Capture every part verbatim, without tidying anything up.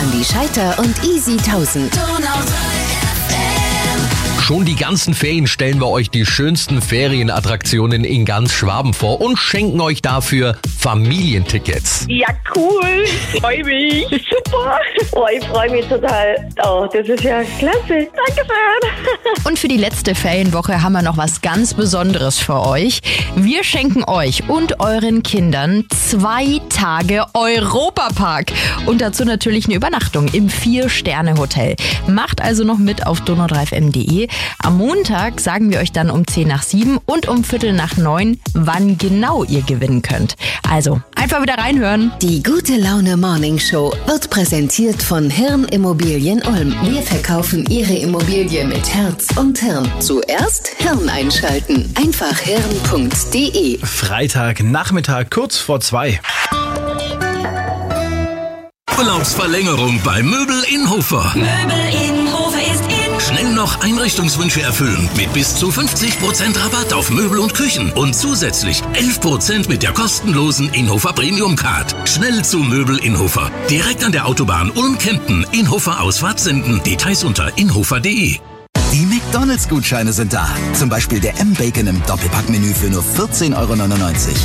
Andi Scheiter und Easy tausend. Schon die ganzen Ferien stellen wir euch die schönsten Ferienattraktionen in ganz Schwaben vor und schenken euch dafür Familientickets. Ja, cool. Ich freue mich. Super. Oh, ich freue mich total. Oh, das ist ja klasse. Dankeschön. Und für die letzte Ferienwoche haben wir noch was ganz Besonderes für euch. Wir schenken euch und euren Kindern zwei Tage Europapark. Und dazu natürlich eine Übernachtung im Vier-Sterne-Hotel. Macht also noch mit auf donau drei f m punkt d e. Am Montag sagen wir euch dann um zehn nach sieben und um Viertel nach neun, wann genau ihr gewinnen könnt. Also, einfach wieder reinhören. Die Gute Laune Morning Show wird präsentiert von Hirn Immobilien Ulm. Wir verkaufen Ihre Immobilie mit Herz und Hirn. Zuerst Hirn einschalten. Einfach hirn punkt d e. Freitagnachmittag kurz vor zwei. Urlaubsverlängerung bei Möbel in Hofer. Möbel in Hofer ist in. Schnell noch Einrichtungswünsche erfüllen mit bis zu fünfzig Prozent Rabatt auf Möbel und Küchen und zusätzlich elf Prozent mit der kostenlosen Inhofer Premium Card. Schnell zu Möbel in Hofer. Direkt an der Autobahn Ulm-Kempten. Inhofer Ausfahrt senden. Details unter inhofer punkt d e. Die McDonalds-Gutscheine sind da. Zum Beispiel der M-Bacon im Doppelpackmenü für nur vierzehn Euro neunundneunzig.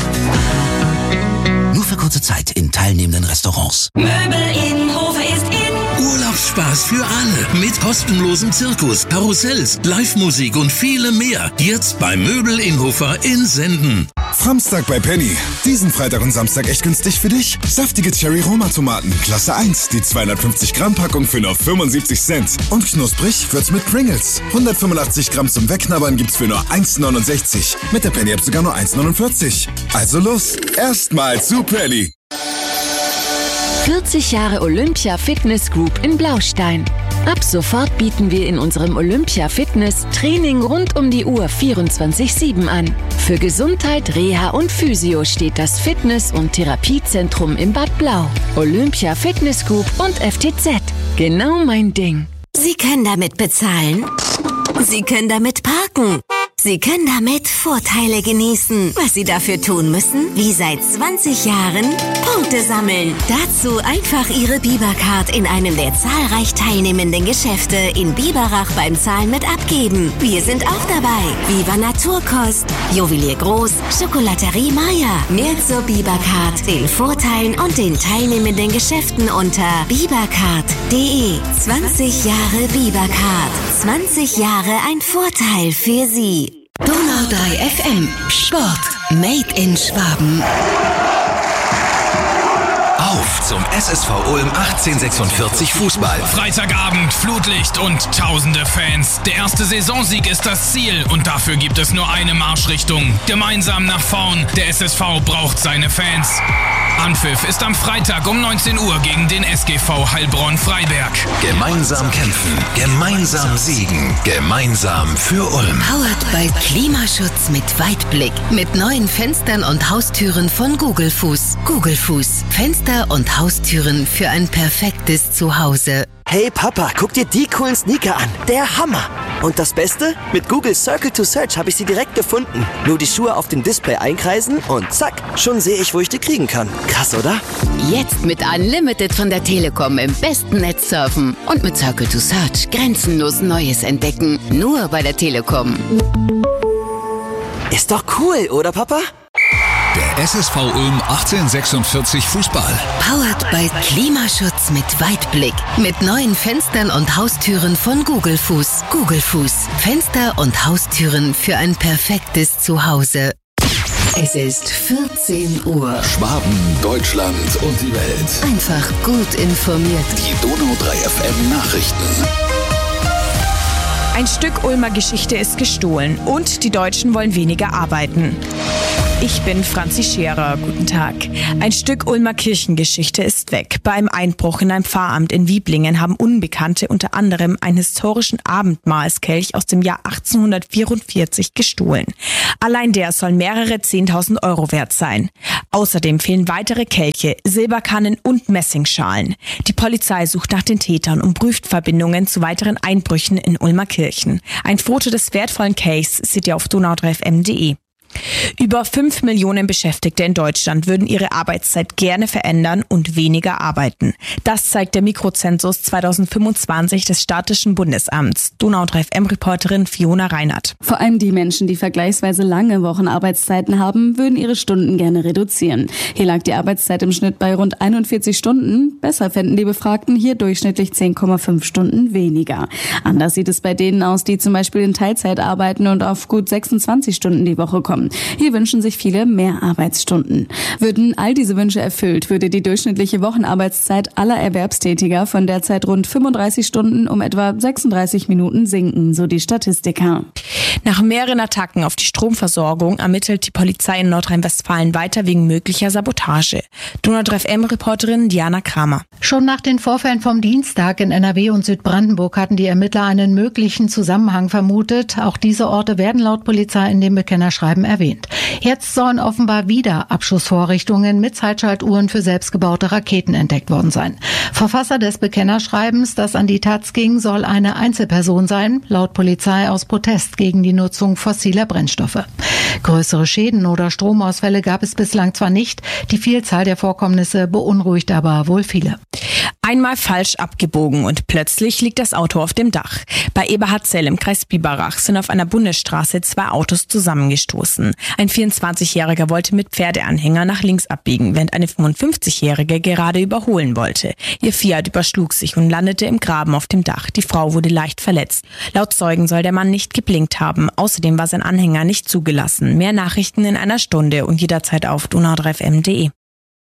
Nur für kurze Zeit in teilnehmenden Restaurants. Möbel in Hofer ist in. Urlaubsspaß für alle mit kostenlosem Zirkus, Karussells, Live-Musik und viele mehr. Jetzt bei Möbel in Hofer in Senden. Samstag bei Penny. Diesen Freitag und Samstag echt günstig für dich. Saftige Cherry-Roma-Tomaten, Klasse eins, die zweihundertfünfzig Gramm Packung für nur fünfundsiebzig Cent. Und knusprig wird's mit Pringles. hundertfünfundachtzig Gramm zum Wegknabbern gibt's für nur eins neunundsechzig. Mit der Penny-App sogar nur eins neunundvierzig. Also los, erstmal zu Penny. vierzig Jahre Olympia Fitness Group in Blaustein. Ab sofort bieten wir in unserem Olympia Fitness Training rund um die Uhr vierundzwanzig sieben an. Für Gesundheit, Reha und Physio steht das Fitness- und Therapiezentrum im Bad Blau. Olympia Fitness Group und F T Z. Genau mein Ding. Sie können damit bezahlen. Sie können damit parken. Sie können damit Vorteile genießen. Was Sie dafür tun müssen? Wie seit zwanzig Jahren Punkte sammeln. Dazu einfach Ihre Bibercard in einem der zahlreich teilnehmenden Geschäfte in Biberach beim Zahlen mit abgeben. Wir sind auch dabei. Viva Naturkost, Juwelier Groß, Schokolaterie Maya. Mehr zur Bibercard, den Vorteilen und den teilnehmenden Geschäften unter bibercard punkt d e. zwanzig Jahre Bibercard. zwanzig Jahre ein Vorteil für Sie. Donau drei F M. Sport. Made in Schwaben. Auf zum S S V Ulm achtzehnhundertsechsundvierzig Fußball. Freitagabend, Flutlicht und tausende Fans. Der erste Saisonsieg ist das Ziel und dafür gibt es nur eine Marschrichtung. Gemeinsam nach vorn. Der S S V braucht seine Fans. Anpfiff ist am Freitag um neunzehn Uhr gegen den S G V Heilbronn-Freiberg. Gemeinsam kämpfen, gemeinsam siegen, gemeinsam für Ulm. Powered by Klimaschutz mit Weitblick. Mit neuen Fenstern und Haustüren von Gugelfuß. Gugelfuß. Fenster und Haustüren für ein perfektes Zuhause. Hey Papa, guck dir die coolen Sneaker an. Der Hammer. Und das Beste? Mit Google Circle to Search habe ich sie direkt gefunden. Nur die Schuhe auf dem Display einkreisen und zack, schon sehe ich, wo ich die kriegen kann. Krass, oder? Jetzt mit Unlimited von der Telekom im besten Netz surfen. Und mit Circle to Search grenzenlos Neues entdecken. Nur bei der Telekom. Ist doch cool, oder Papa? Der S S V Ulm achtzehnhundertsechsundvierzig Fußball. Powered by Klimaschutz mit Weitblick. Mit neuen Fenstern und Haustüren von Gugelfuß. Gugelfuß. Fenster und Haustüren für ein perfektes Zuhause. Es ist vierzehn Uhr. Schwaben, Deutschland und die Welt. Einfach gut informiert. Die Donau drei F M Nachrichten. Ein Stück Ulmer Geschichte ist gestohlen und die Deutschen wollen weniger arbeiten. Ich bin Franzi Scherer. Guten Tag. Ein Stück Ulmer Kirchengeschichte ist weg. Beim Einbruch in ein Pfarramt in Wieblingen haben Unbekannte unter anderem einen historischen Abendmahlskelch aus dem Jahr achtzehnhundertvierundvierzig gestohlen. Allein der soll mehrere zehntausend Euro wert sein. Außerdem fehlen weitere Kelche, Silberkannen und Messingschalen. Die Polizei sucht nach den Tätern und prüft Verbindungen zu weiteren Einbrüchen in Ulmer Kirchen. Ein Foto des wertvollen Kelchs seht ihr auf donau drei f m punkt d e. Über fünf Millionen Beschäftigte in Deutschland würden ihre Arbeitszeit gerne verändern und weniger arbeiten. Das zeigt der Mikrozensus zweitausendfünfundzwanzig des Statistischen Bundesamts. Donau drei F M-Reporterin Fiona Reinhardt. Vor allem die Menschen, die vergleichsweise lange Wochenarbeitszeiten haben, würden ihre Stunden gerne reduzieren. Hier lag die Arbeitszeit im Schnitt bei rund einundvierzig Stunden. Besser fänden die Befragten hier durchschnittlich zehn Komma fünf Stunden weniger. Anders sieht es bei denen aus, die zum Beispiel in Teilzeit arbeiten und auf gut sechsundzwanzig Stunden die Woche kommen. Hier wünschen sich viele mehr Arbeitsstunden. Würden all diese Wünsche erfüllt, würde die durchschnittliche Wochenarbeitszeit aller Erwerbstätiger von derzeit rund fünfunddreißig Stunden um etwa sechsunddreißig Minuten sinken, so die Statistiker. Nach mehreren Attacken auf die Stromversorgung ermittelt die Polizei in Nordrhein-Westfalen weiter wegen möglicher Sabotage. Donau drei F M-Reporterin Diana Kramer. Schon nach den Vorfällen vom Dienstag in N R W und Südbrandenburg hatten die Ermittler einen möglichen Zusammenhang vermutet. Auch diese Orte werden laut Polizei in dem Bekennerschreiben erwähnt. Jetzt sollen offenbar wieder Abschussvorrichtungen mit Zeitschaltuhren für selbstgebaute Raketen entdeckt worden sein. Verfasser des Bekennerschreibens, das an die Taz ging, soll eine Einzelperson sein, laut Polizei aus Protest gegen die Nutzung fossiler Brennstoffe. Größere Schäden oder Stromausfälle gab es bislang zwar nicht, die Vielzahl der Vorkommnisse beunruhigt aber wohl viele. Einmal falsch abgebogen und plötzlich liegt das Auto auf dem Dach. Bei Eberhardzell im Kreis Biberach sind auf einer Bundesstraße zwei Autos zusammengestoßen. Ein vierundzwanzigjähriger wollte mit Pferdeanhänger nach links abbiegen, während eine fünfundfünfzigjährige gerade überholen wollte. Ihr Fiat überschlug sich und landete im Graben auf dem Dach. Die Frau wurde leicht verletzt. Laut Zeugen soll der Mann nicht geblinkt haben. Außerdem war sein Anhänger nicht zugelassen. Mehr Nachrichten in einer Stunde und jederzeit auf donau drei f m punkt de.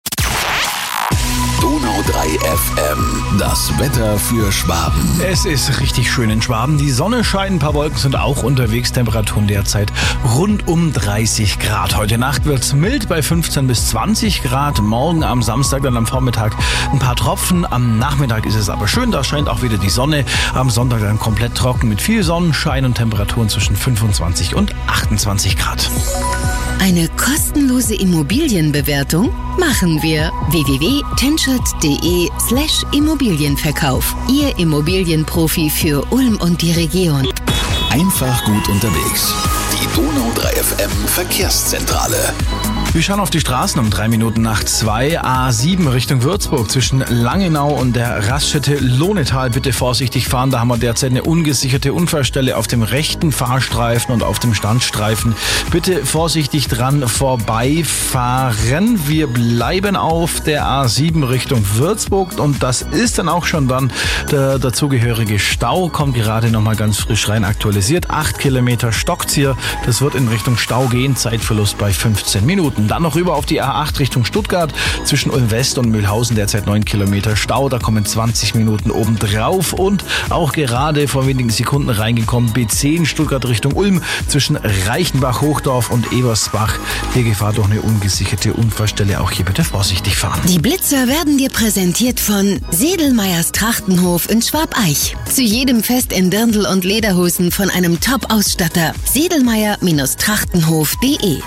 Donau drei F M, das Wetter für Schwaben. Es ist richtig schön in Schwaben. Die Sonne scheint, ein paar Wolken sind auch unterwegs. Temperaturen derzeit rund um dreißig Grad. Heute Nacht wird's mild bei fünfzehn bis zwanzig Grad. Morgen am Samstag dann am Vormittag ein paar Tropfen. Am Nachmittag ist es aber schön, da scheint auch wieder die Sonne. Am Sonntag dann komplett trocken mit viel Sonnenschein und Temperaturen zwischen fünfundzwanzig und achtundzwanzig Grad. Eine kostenlose Immobilienbewertung machen wir. w w w punkt tenschert punkt de slash Immobilienverkauf. Ihr Immobilienprofi für Ulm und die Region. Einfach gut unterwegs. Die Donau drei F M Verkehrszentrale. Wir schauen auf die Straßen um drei Minuten nach zwei. A sieben Richtung Würzburg zwischen Langenau und der Raststätte Lohnetal. Bitte vorsichtig fahren. Da haben wir derzeit eine ungesicherte Unfallstelle auf dem rechten Fahrstreifen und auf dem Standstreifen. Bitte vorsichtig dran vorbeifahren. Wir bleiben auf der A sieben Richtung Würzburg und das ist dann auch schon dann der dazugehörige Stau. Kommt gerade nochmal ganz frisch rein aktualisiert. Acht Kilometer stockt's hier. Das wird in Richtung Stau gehen. Zeitverlust bei fünfzehn Minuten. Dann noch rüber auf die A acht Richtung Stuttgart. Zwischen Ulm West und Mühlhausen derzeit neun Kilometer Stau. Da kommen zwanzig Minuten obendrauf. Und auch gerade vor wenigen Sekunden reingekommen B zehn Stuttgart Richtung Ulm. Zwischen Reichenbach, Hochdorf und Ebersbach. Hier Gefahr durch eine ungesicherte Unfallstelle. Auch hier bitte vorsichtig fahren. Die Blitzer werden dir präsentiert von Sedelmeyers Trachtenhof in Schwabeich. Zu jedem Fest in Dirndl und Lederhosen von einem Top-Ausstatter. sedelmeyer Trachtenhof punkt de.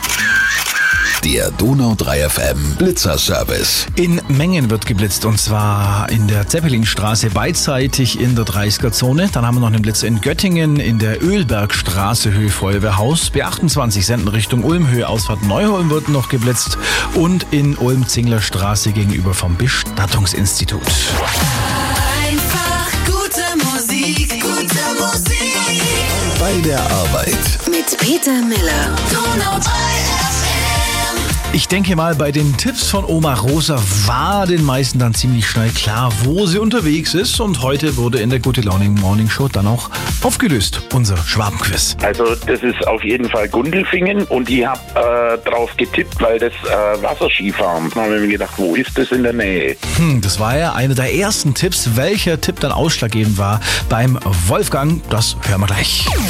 Der Donau drei F M Blitzerservice. In Mengen wird geblitzt und zwar in der Zeppelinstraße beidseitig in der dreißiger Zone. Dann haben wir noch einen Blitz in Göttingen in der Ölbergstraße Höhe Feuerwehrhaus. B achtundzwanzig senden Richtung Ulm, Höhe Ausfahrt Neuholm wird noch geblitzt und in Ulm-Zinglerstraße gegenüber vom Bestattungsinstitut. Einfach gute Musik, gute Musik. Bei der Arbeit. Mit Peter Miller. Donau drei F M. Ich denke mal, bei den Tipps von Oma Rosa war den meisten dann ziemlich schnell klar, wo sie unterwegs ist. Und heute wurde in der Gute Laune Morning Show dann auch aufgelöst, unser Schwabenquiz. Also das ist auf jeden Fall Gundelfingen und ich habe äh, drauf getippt, weil das äh, Wasserskifahren. Da habe ich mir gedacht, wo ist das in der Nähe? Hm, das war ja einer der ersten Tipps. Welcher Tipp dann ausschlaggebend war beim Wolfgang, das hören wir gleich.